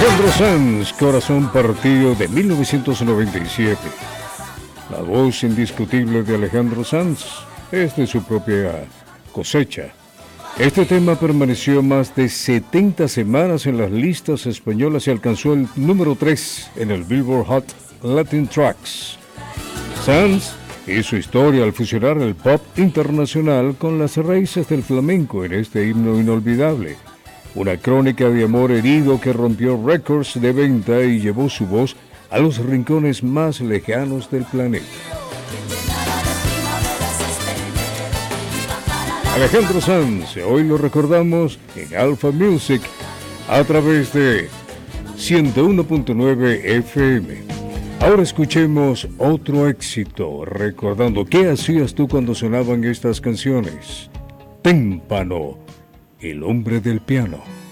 Alejandro Sanz, Corazón Partido de 1997. La voz indiscutible de Alejandro Sanz es de su propia cosecha. Este tema permaneció más de 70 semanas en las listas españolas y alcanzó el número 3 en el Billboard Hot Latin Tracks. Sanz hizo historia al fusionar el pop internacional con las raíces del flamenco en este himno inolvidable. Una crónica de amor herido que rompió récords de venta y llevó su voz a los rincones más lejanos del planeta. Alejandro Sanz, hoy lo recordamos en Alpha Music a través de 101.9 FM. Ahora escuchemos otro éxito, recordando qué hacías tú cuando sonaban estas canciones. Témpano, el hombre del piano.